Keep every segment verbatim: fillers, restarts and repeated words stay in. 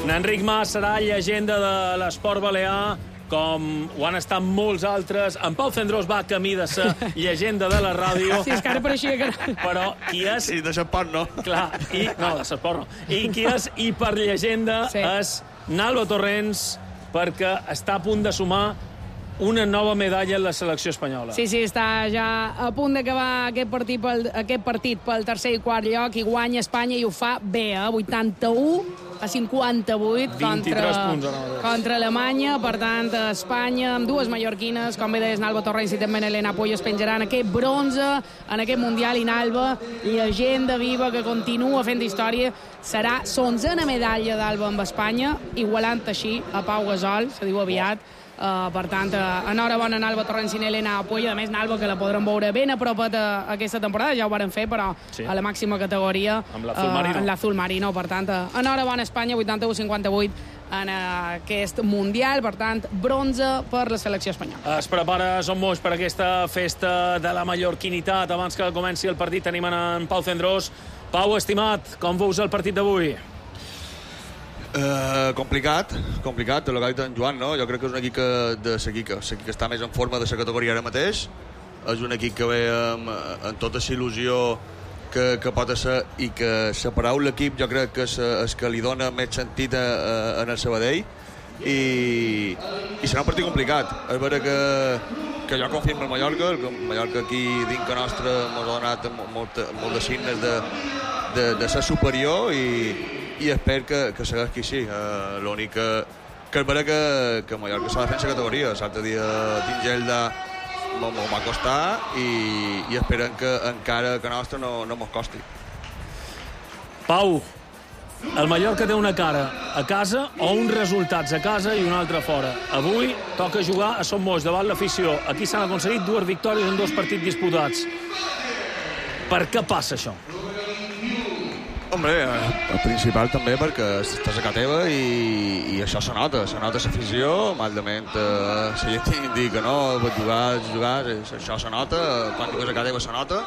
N'Enric Mas serà llegenda de l'esport balear, com ho han estat molts altres. En Pau Cendrós va camí de ser llegenda de la ràdio. Sí, és que ara pareixia que... Però qui és... Sí, de l'esport no. Clar, i... No, de l'esport no. I qui és hiperllegenda sí. és Nalba Torrents, perquè està a punt de sumar una nova medalla en la selecció espanyola. Sí, sí, està ja a punt d'acabar aquest partit pel, aquest partit pel tercer i quart lloc i guanya Espanya i ho fa bé, eh? vuitanta-u a cinquanta-vuit contra, punts, no, contra Alemanya. Per tant, Espanya, amb dues mallorquines, com bé deies, Nalba Torrents i també Elena Puig, es penjaran aquest bronze en aquest Mundial, i Nalba, llegenda viva que continua fent història. Serà l'onzena medalla d'Alba amb Espanya, igualant així a Pau Gasol, se diu aviat. Uh, per tant, uh, enhorabona Nalba Torrents i Elena Puig. A més, Nalba, que la podrem veure ben a propet uh, aquesta temporada, ja ho varen fer, però sí. a la màxima categoria, amb l'Azul Marino. Uh, en l'Azul Marino. Per tant, uh, enhorabona Espanya, vuitanta-u a cinquanta-vuit en uh, aquest Mundial. Per tant, bronze per la selecció espanyola. Es prepara Som Moix per aquesta festa de la mallorquinitat. Abans que comenci el partit tenim en Pau Cendrós. Pau, estimat, com veus el partit d'avui? Uh, complicat, complicat, el que ha dit en Joan, no? Jo crec que és un equip que, de l'equip que, que està més en forma de la categoria ara mateix. És un equip que ve amb, amb tota la il·lusió que, que pot ser, i que separar l'equip jo crec que és el que li dona més sentit a, a, en el Sabadell, i, i serà un partit complicat. És vera que, que jo confio en el Mallorca. El Mallorca aquí dintre nostre ens ha donat molt, molt de signes de, de, de ser superior, i i espero que, que segueixi així. Uh, l'únic que, que és vera que, que Mallorca s'ha de fer en la categoria. L'altre dia dins Gelda m'ho va costar, i, i esperen que encara que nostre no, no mos costi. Pau, el Mallorca té una cara a casa o uns resultats a casa i un altre fora. Avui toca jugar a Som Moix davant l'afició. Aquí s'han aconseguit dues victòries en dos partits disputats. Per què passa això? Hombre, el principal també perquè estàs a casa teva, i, i això se nota, se nota l'afició, malament eh, la gent diu que no, per jugar, jugar, això se nota, quan jugues a casa teva se nota,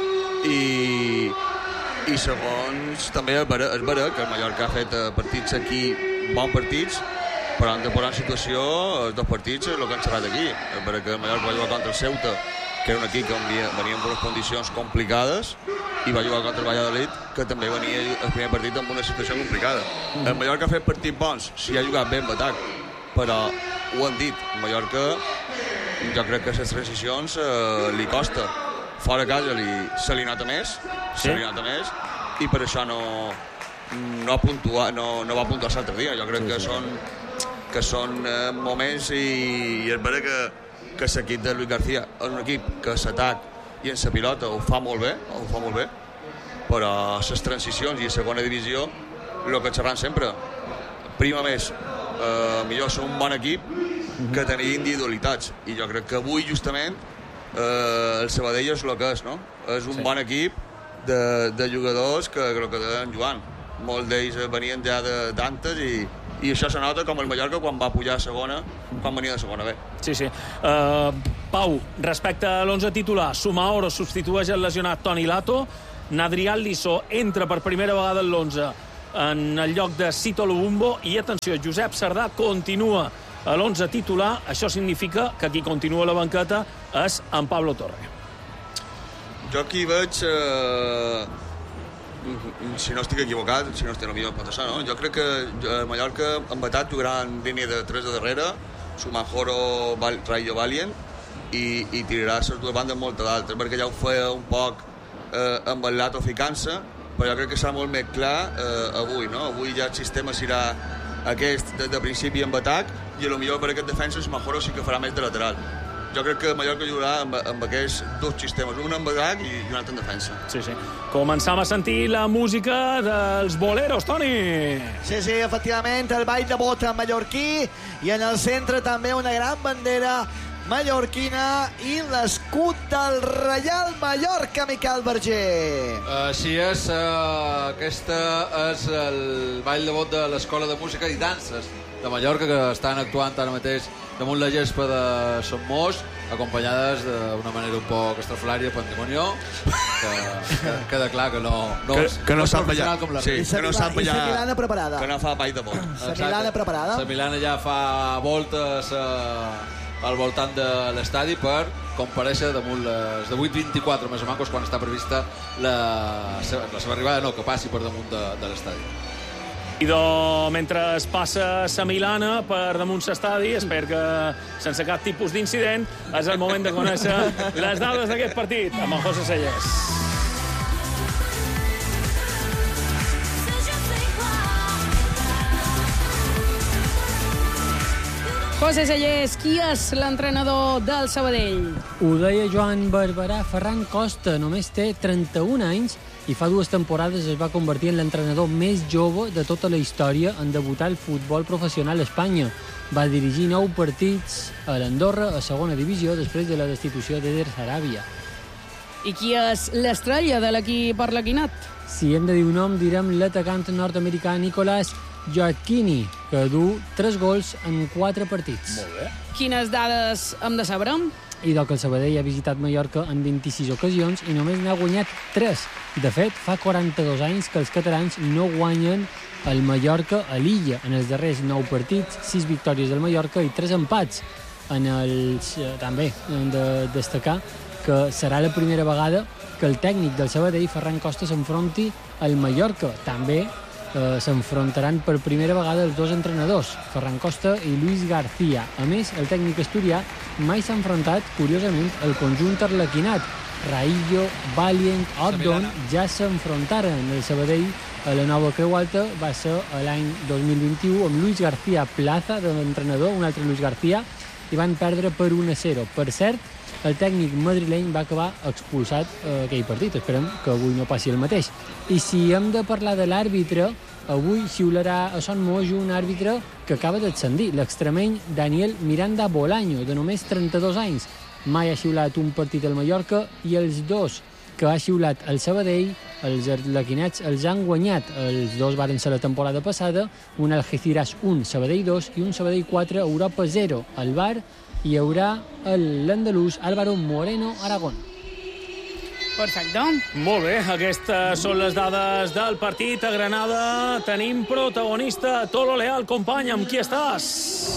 i, i segons també és vera, és vera que el Mallorca ha fet partits aquí, bons partits, però han de posar en situació els dos partits el que han xerrat aquí. És vera que el Mallorca va jugar contra el Ceuta, que era un equip que venia, venia en unes condicions complicades, i va jugar contra el Valladolid, que també venia el primer partit amb una situació complicada. Mm. El Mallorca ha fet partits bons, si ha jugat bé en atac, però ho han dit, el Mallorca jo crec que les transicions eh, li costa. Fora casa li, se li nota més, sí? se li nota més, i per això no, no, puntua, no, no va puntuar l'altre dia. Jo crec sí, que sí. són, que són eh, moments, i, i és vera que, que l'equip de Luis García és un equip que s'atac i en la pilota ho fa molt bé, ho fa molt bé, però les transicions i a segona divisió, el que xerran sempre, prima més, eh, millor ser un bon equip que tenir individualitats, i jo crec que avui justament eh, el Sabadell és el que és, no? És un sí. bon equip de, de jugadors que, que el que deien Joan, molts d'ells venien ja d'antes, i i això se nota com el Mallorca quan va pujar a segona, quan venia de segona B. Sí, sí. Uh, Pau, respecte a l'onze titular, Sumaoro substitueix el lesionat Toni Lato, Nadrial Lissó entra per primera vegada en l'onze en el lloc de Sito Lubumbo, i atenció, Josep Sardà continua a l'onze titular. Això significa que qui continua a la banqueta és en Pablo Torre. Jo aquí veig... Eh... si no estic equivocat, si no estic millor pot ser, no? Jo crec que el Mallorca en batat jugarà en línia de tres de darrere, Sumajoro, Val, Rayo Valient, i, i tirarà les dues bandes molt a dalt, perquè ja ho feia un poc eh, amb el Lato ficant-se, però jo crec que serà molt més clar eh, avui, no? Avui ja el sistema serà aquest de, de principi en atac, i potser per aquest defensa Sumajoro sí que farà més de lateral. Jo crec que Mallorca jugarà amb, amb aquests dos sistemes, un en atac i un altre en defensa. Sí, sí. Començam a sentir la música dels boleros, Toni! Sí, sí, efectivament, el ball de bota mallorquí, i en el centre també una gran bandera mallorquina i l'escut del Reial Mallorca, Miquel Verger. Així és, uh, aquesta és el ball de vot de l'Escola de Música i Danses de Mallorca, que estan actuant ara mateix damunt la gespa de Son Mos, acompanyades d'una manera un poc estrafolària Pandemonió, que, que queda clar que no, no, que, que no, no sap ballar, com la sí, que no sap ballar, i la Milana preparada, que no fa ball de vot. la Milana preparada, la Milana ja fa voltes uh, al voltant de l'estadi per comparèixer damunt les de vuit vint-i-quatre més o menys quan està prevista la seva, la seva arribada, no, que passi per damunt de, de l'estadi. I do, mentre es passa sa Milana per damunt l'estadi, espero que sense cap tipus d'incident, és el moment de conèixer les dades d'aquest partit amb el José Sellés. José Sellés, qui és l'entrenador del Sabadell? Ho deia Joan Barberà, Ferran Costa només té trenta-un anys i fa dues temporades es va convertir en l'entrenador més jove de tota la història en debutar al futbol professional a Espanya. Va dirigir nou partits a l'Andorra, a segona divisió, després de la destitució d'Eder Sarabia. I qui és l'estrella de l'equip arlequinat? Si hem de dir un nom, direm l'atacant nord-americà Nicolás Gioacchini, que du tres gols en quatre partits. Molt bé. Quines dades hem de saber? I que el Sabadell ha visitat Mallorca en vint-i-sis ocasions i només n'ha guanyat tres. De fet, fa quaranta-dos anys que els catalans no guanyen el Mallorca a l'Illa. En els darrers nou partits, sis victòries del Mallorca i tres empats. En els, també hem de destacar que serà la primera vegada que el tècnic del Sabadell, Ferran Costa, s'enfronti al Mallorca. També eh, s'enfrontaran per primera vegada els dos entrenadors, Ferran Costa i Luis García. A més, el tècnic asturià mai s'ha enfrontat, curiosament, al conjunt arlequinat. Raillo, Valient, Obdon ja s'enfrontaren. El Sabadell a la nova Creu Alta va ser l'any dos mil vint-i-u amb Luis García Plaza de l'entrenador, un altre Luis García, i van perdre per un a zero. Per cert, el tècnic madrileny va acabar expulsat a aquell partit. Esperem que avui no passi el mateix. I si hem de parlar de l'àrbitre, avui xiularà a Son Moix un àrbitre que acaba d'ascendir, l'extremeny Daniel Miranda Bolaño, de només trenta-dos anys. Mai ha xiulat un partit al Mallorca i els dos que ha xiulat el Sabadell, els arlequinats els han guanyat. Els dos varen ser la temporada passada, un Algeciras un, Sabadell dos i un Sabadell quatre, Europa zero. Al bar hi haurà l'andalús Álvaro Moreno Aragón. Perfecte. Molt bé, aquestes són les dades del partit. A Granada tenim protagonista Tolo Leal. Company, amb qui estàs?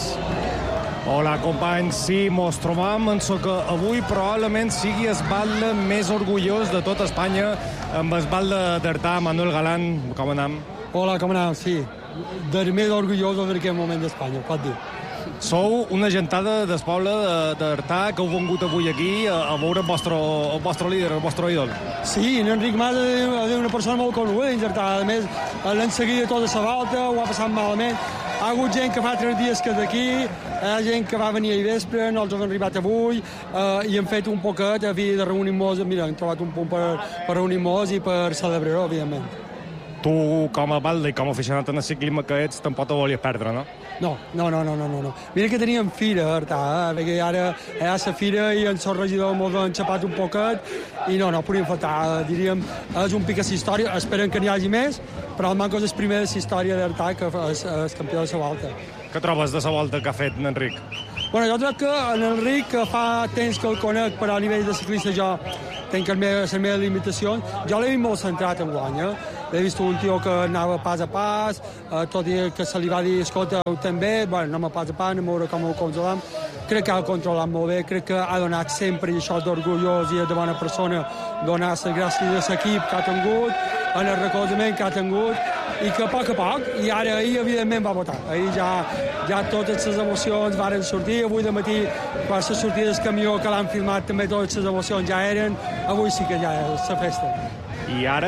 Hola, companys. Sí, mos trobam en so que avui probablement sigui el batlle més orgullós de tota Espanya, amb el batlle d'Artà, Manuel Galán. Com anem? Hola, com anem? Sí, del més orgullós d'aquest moment d'Espanya, pot dir. Sou una gentada del poble d'Artà que heu vengut avui aquí a, a veure el vostre, el vostre líder, el vostre ídol. Sí, en Enric Mas és una persona molt coneguda dins d'Artà. A més, l'han seguit tota la volta, ho ha passat malament. Hi ha hagut gent que fa tres dies que és d'aquí, hi ha gent que va venir ahir vespre, nosaltres hem arribat avui eh, i hem fet un poquet a fi de reunir-nos. Mira, hem trobat un punt per, per reunir-nos i per celebrar-ho, evidentment. Tu, com a batlle i com a aficionat en el ciclisme que ets, tampoc te volies perdre, no? No, no, no, no, no, no. Mira que teníem fira, Artà, eh? Perquè ara hi ha la fira i el seu regidor mos ha enxapat un poquet i no, no podíem faltar. Diríem, és un pic a la història, esperem que n'hi hagi més, però el manco és el primer de la història d'Artà que és, és campió de la volta. Què trobes de la volta que ha fet en Enric? Bueno, jo crec que en Enric, que fa temps que el conec, però a nivell de ciclista jo tenc les meves limitacions. Jo l'he vist molt centrat en guany, eh? L'he vist un tio que anava pas a pas, eh, tot i que se li va dir, escolta, ho també, bueno, anem a pas a pas, anem a veure com ho controlam. Crec que ha controlat molt bé, crec que ha donat sempre, i això és d'orgullós i de bona persona, donar les gràcies a l'equip que ha tingut, en el recolzament que ha tingut, i que a poc a poc, i ara ahir evidentment va votar. Ahir ja, ja totes les emocions varen sortir, avui de matí quan s'ha sortit el camió que l'han filmat també totes les emocions ja eren, avui sí que ja és la festa. I ara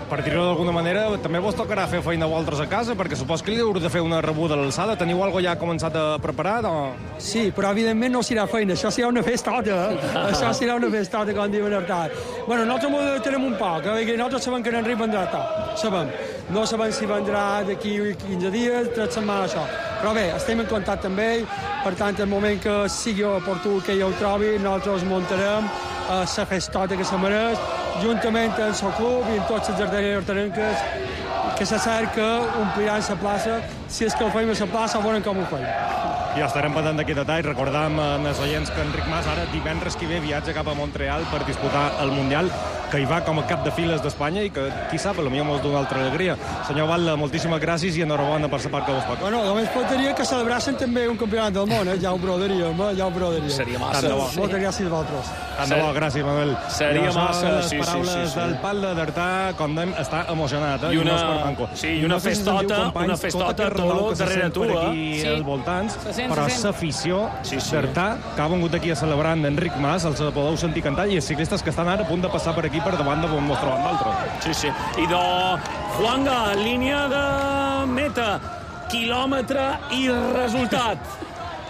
per dir-ho d'alguna manera, també vos tocarà fer feina a vosaltres a casa, perquè supos que li haureu de fer una rebuda a l'alçada. Teniu alguna ja començat a preparar? O... Sí, però evidentment no serà feina, això serà una festota. Això serà una festota, com diuen el tard. Bueno, nosaltres tenim un poc, eh? Nosaltres sabem que l'Enric vendrà tot, sabem. No sabem si vendrà d'aquí quinze dies, tres setmanes, això. Però bé, estem en contacte amb ell, per tant, el moment que sigui oportú que ell ho trobi, nosaltres muntarem la uh, festota que se mereix, juntament amb el seu club i amb tots els jardineros hortarenques, que se sap que ompliran la plaça. Si és que ho fem a la plaça, veurem com ho fem. Ja estarem pendent d'aquest detall. Recordam als oients que Enric Mas ara divendres que ve viatja cap a Montreal per disputar el Mundial, que hi va com a cap de files d'Espanya i que, qui sap, potser mos dona altra alegria. Senyor Batlle, moltíssimes gràcies i enhorabona per la part que vos toca. Bueno, només faltaria que celebrassin també un campionat del món, eh? Ja ho brodaríem, eh? Ja ho brodaríem. Seria massa. Tant de bo. Moltes gràcies a vosaltres. Tant de bo, gràcies, Manuel. Seria massa, les sí, paraules sí, sí, sí. del Batlle d'Artà, com dèiem, està emocionat, eh? I una, no sí, i una festota, una festota, Tolo, darrere tu, eh? Sí. Als voltants, se sent, però se sent. l'afició sí, sí. d'Artà, que ha vengut aquí a celebrar Enric Mas, els podeu sentir cantar, i els ciclistes que estan ara a punt de passar per aquí per davant de on mos trobem d'altres. Sí, sí. I de Juanga, línia de meta, quilòmetre i resultat.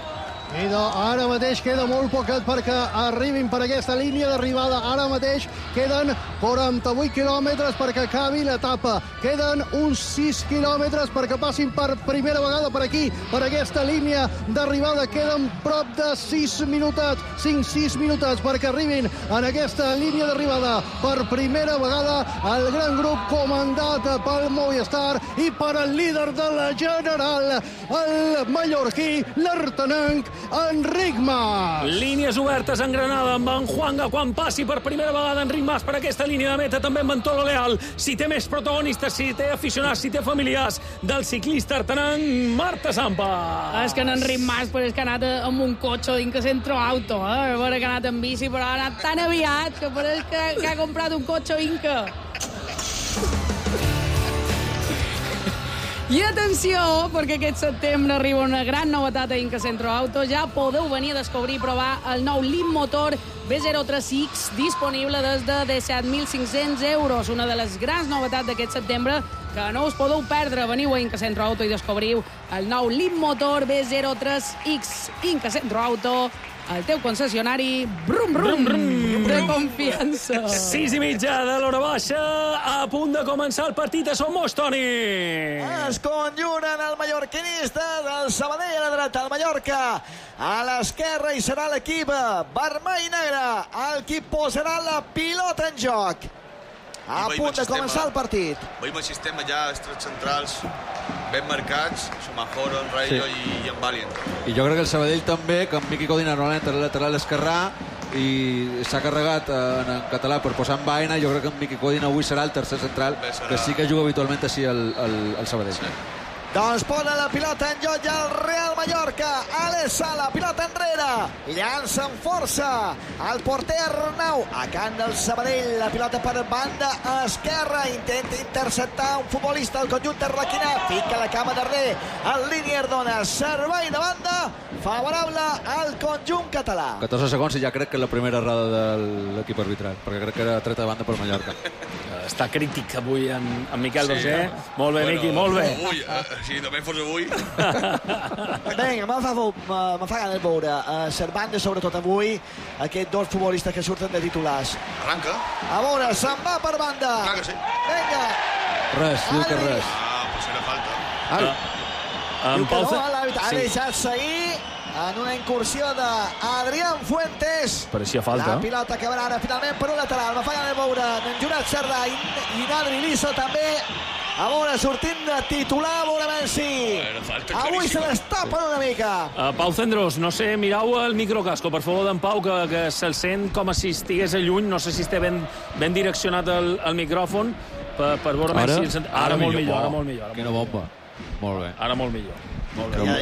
I de, ara mateix queda molt poquet perquè arribin per aquesta línia d'arribada. Ara mateix queden quaranta-vuit quilòmetres perquè acabi l'etapa. Queden uns sis quilòmetres perquè passin per primera vegada per aquí, per aquesta línia d'arribada. Queden prop de sis minutets, cinc sis minutets perquè arribin en aquesta línia d'arribada per primera vegada el gran grup comandat pel Movistar i per el líder de la general, el mallorquí, l'artanenc, Enric Mas. Línies obertes en Granada amb en Juanga quan passi per primera vegada Enric Mas per aquesta línia de meta, també amb en Tolo Leal. Si té més protagonistes, si té aficionats, si té familiars del ciclista artanenc, Marta Sampa. És que en Enric Mas però és que ha anat amb un cotxe dins que Centro Auto, eh? A veure que ha anat amb bici, però ha anat tan aviat que pareix que, que ha comprat un cotxe Inca. I atenció, perquè aquest setembre arriba una gran novetat a Inca Centro Auto. Ja podeu venir a descobrir i provar el nou Leap Motor B zero tres X, disponible des de disset mil cinc-cents euros. Una de les grans novetats d'aquest setembre que no us podeu perdre. Veniu a Inca Centro Auto i descobriu el nou Leap Motor B zero tres X. Inca Centro Auto, el teu concessionari brum, brum, brum, brum, de confiança. Sis i mitja de l'hora baixa, a punt de començar el partit a Somos, Toni. Es conjuren el mallorquinista del Sabadell a la dreta, el Mallorca a l'esquerra, i serà l'equip vermell i negre el qui posarà la pilota en joc. A punt de començar el partit. Veiem el sistema ja, els tres centrals ben marcats, Somajoro, en Rayo sí. i, i en Valient. I jo crec que el Sabadell també, que en Miqui Codina normalment el lateral esquerrà i s'ha carregat en, en català per posar en Baena. Jo crec que en Miqui Codina avui serà el tercer central, serà... que sí que juga habitualment així el, el, el Sabadell. Sí. Doncs posa la pilota en joc ja el Real Mallorca. Alex Sala, pilota enrere, llança amb força el porter Arnau a camp del Sabadell. La pilota per banda esquerra, intenta interceptar un futbolista del conjunt arlequinà, pica la cama darrer en línia Ardona, servei de banda favorable al conjunt català. catorze segons i ja crec que és la primera errada de l'equip arbitral, perquè crec que era treta de banda per Mallorca. Està crític avui en, en Miquel sí, Roger. No? Molt bé, bueno, Miqui, molt bé. Avui, eh, si també fos avui. Vinga, me fa, me fa gana de veure uh, Cervantes, sobretot avui, aquests dos futbolistes que surten de titulars. Arranca. A veure, se'n va per banda. Clar que sí. Vinga. Res, diu que res. Ah, pues era falta. Ai. Uh, diu que no, l'àrbitre ha sí. deixat seguir en una incursió d'Adrián Fuentes. Pareixia falta. La pilota acabarà ara finalment per un lateral. Me fa gana de veure en Jurat Cerdà i, i Nadri Liso també. A veure, sortint de titular, a veure si avui se l'estapen una mica. Uh, Pau Cendros, no sé, mirau el microcasco, per favor, d'en Pau, que, que se'l sent com si estigués a lluny. No sé si està ben, ben direccionat el, el micròfon per, per veure ara, si... Ara, ara molt millor, millor, ara molt millor. Ara Quina bomba. Molt bé. Ara molt millor. Molt bé.